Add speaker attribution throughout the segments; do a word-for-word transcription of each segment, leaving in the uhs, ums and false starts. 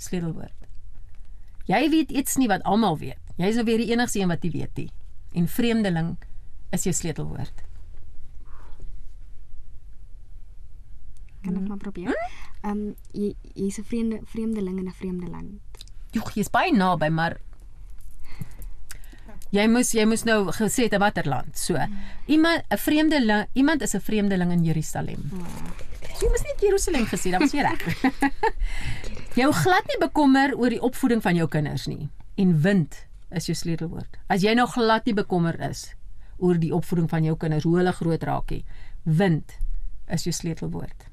Speaker 1: sleutelwoord. Jy weet iets nie wat almal weet. Jy is nou weer die enigste een wat die weet nie. En vreemdeling is jou sleutelwoord.
Speaker 2: Kan ek maar probeer? Um, jy, jy is 'n vreemde, vreemdeling in 'n vreemde land.
Speaker 1: Joh, jy is baie naby, maar jy moes jy moes nou gesê het 'n watter land. So, iemand 'n vreemdeling, iemand is 'n vreemdeling in Jerusalem. So, jy moes nie Jerusalem gesê, dan was jy reg. Jou glad nie bekommer oor die opvoeding van jou kinders nie. En wind is jou sleutelwoord. As jy nou glad nie bekommer is oor die opvoeding van jou kinders, hoe hulle groot raak nie. Wind is jou sleutelwoord.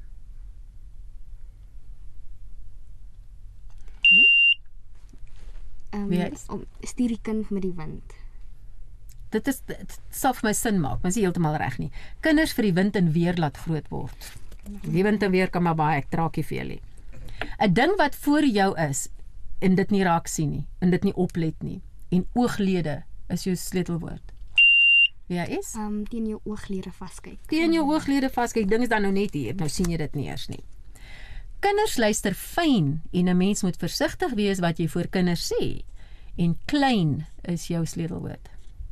Speaker 2: Um, om, stuur die kind met die wind.
Speaker 1: Dit is dit sal vir my sin maak, maar is nie heeltemal reg nie. Kinders vir die wind en weer laat groot word. Die wind en weer kan maar baie, ek traakie vir julle. 'n Ding wat voor jou is en dit nie raak sien nie, en dit nie oplet nie. En ooglede is jou sleutelwoord. Wie hy is?
Speaker 2: Um, teen jou ooglede vaskyk.
Speaker 1: Teen jou ooglede vaskyk, ding is dan nou net hier, nou sien jy dit nie eers nie. Kinders luister fyn en 'n mens moet versigtig wees wat jy voor kinders sê. En klein is jou sleutelwoord.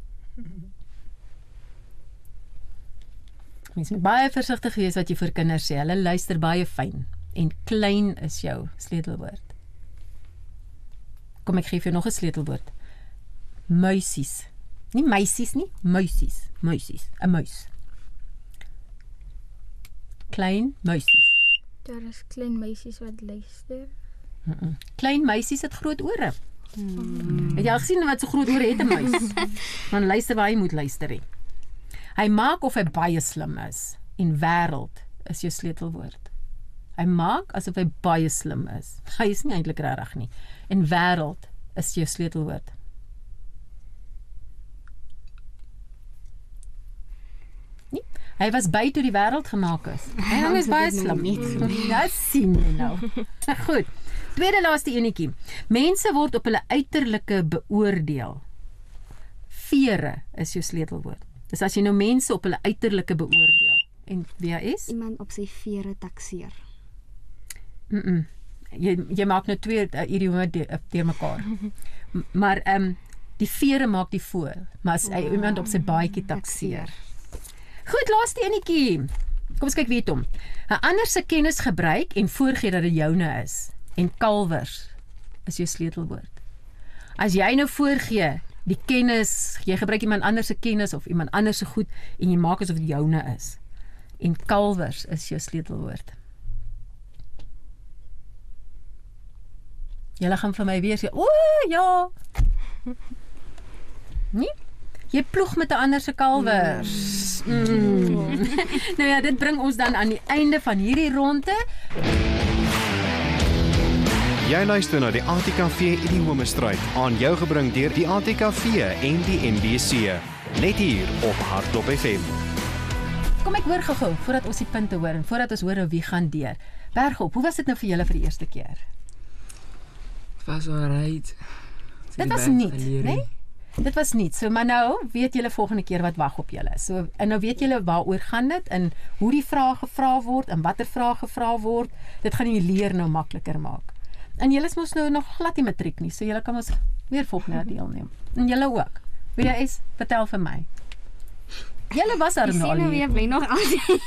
Speaker 1: Mens moet baie versigtig wees wat jy voor kinders sê. Hulle luister baie fyn. En klein is jou sleutelwoord. Kom ek gee vir jou nog 'n sleutelwoord. Muisies. Nie meisies nie, muisies. Muisies. 'n Muis. Klein muisies.
Speaker 3: Daar is klein meisies wat luister.
Speaker 1: Mm -mm. Klein meisies het groot ore. Hmm. Het jy al gesien wat so groot ore het 'n muis? Man luister waar hy moet luister nie. Hy maak of hy baie slim is. En wêreld is jou sleutelwoord. Hy maak asof hy baie slim is. Hy is nie eintlik regtig nie. En wêreld is jou sleutelwoord. Nie? Hy was by toe die wêreld gemaak is. Hy is baie slim nie. Dat sien jy nou. Goed. Tweede laaste enetjie. Mense word op hulle uiterlike beoordeel. Vere is jou sleutelwoord. Dis as jy nou mense op hulle uiterlike beoordeel. En wie is?
Speaker 2: Iemand op sy vere takseer.
Speaker 1: Mm -mm. Jy jy maak nou twee uh, idiome deur mekaar. Maar ehm um, die vere maak die voor, maar as hy oh, iemand op sy baadjie takseer. Goed, laaste enetjie. Kom ons kyk wie het hom. 'n Ander se kennis gebruik en voorgee dat dit joune is. En kalwers is jou sleutelwoord. As jy nou voorgee die kennis, jy gebruik iemand anders se kennis of iemand anders se goed en jy maak asof dit joune is. En kalwers is jou sleutelwoord. Julle gaan vir my weer sê, o ja. Nee? Jy ploeg met 'n ander se kalwers. Mm. Mm. Nou ja, dit bring ons dan aan die einde van hierdie ronde.
Speaker 4: Jy luister na die A T K V Idiome-stryd, aan jou gebring deur die A T K V en die N B C. Net hier op Hardop F M.
Speaker 1: Kom ek hoor gou-gou, voordat ons die punte hoor en voordat ons hoor wie gaan deur. Bergop, hoe was dit nou vir julle vir die eerste keer?
Speaker 5: Het was alright.
Speaker 1: Dit was niet, nee? Dit was niet. So, maar nou weet julle volgende keer wat wag op julle. So, en nou weet julle waaroor gaan dit en hoe die vrae gevra word en watter vrae gevra word. Dit gaan die leer nou makliker maak. En julle is mos nou nog glad nie matriek nie, so julle kan ons weer volgende jaar deelneem. En julle ook. Wie jy is, vertel vir my. Julle was daar nou al.
Speaker 2: Sien nou weer bly nog altyd.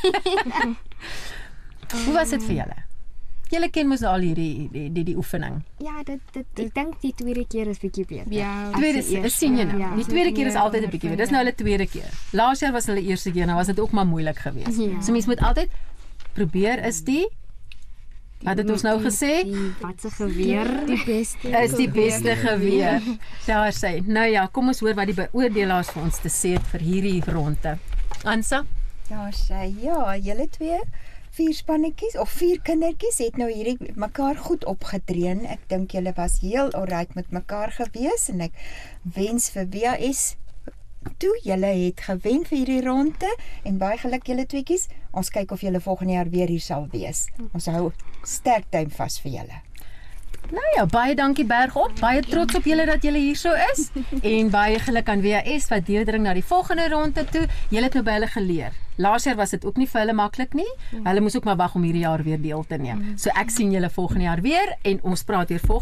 Speaker 1: Hoe was dit vir julle? Julle ken mos al hierdie die die die oefening.
Speaker 2: Ja, dit dit ek dink die tweede keer is bietjie beter.
Speaker 3: Ja,
Speaker 1: tweede is sien jy nou. Ja, die tweede keer is altyd 'n bietjie beter. Dis nou hulle tweede keer. Laas jaar was hulle eerste keer, nou was dit ook maar moeilik geweest. Ja. So mens moet altyd probeer is die wat het ons nou gesê?
Speaker 2: Die watse geweer
Speaker 3: die beste
Speaker 1: is die beste geweer. Daar sê. Nou ja, kom ons hoor wat die beoordelaars vir ons te sê het vir hierdie ronde. Ansa?
Speaker 6: Daar sê ja, julle twee vier spannetjies of vier kindertjies het nou hierdie mekaar goed opgetrain. Ek dink julle was heel alright met mekaar gewees en ek wens vir W A S toe julle het gewen vir hierdie ronde en baie geluk julle tweetjies. Ons kyk of julle volgende jaar weer hier sal wees. Ons hou sterk duim vas vir julle.
Speaker 1: Nou ja, baie dankie Bergop. Baie trots op julle dat julle hier so is en baie geluk aan W A S wat deurdring na die volgende ronde toe. Julle het nou by hulle geleer. Laas jaar was dit ook nie vir hulle maklik nie. Hulle moes ook maar wag om hierdie jaar weer deel te neem. So ek sien julle volgende jaar weer en ons praat weer volgende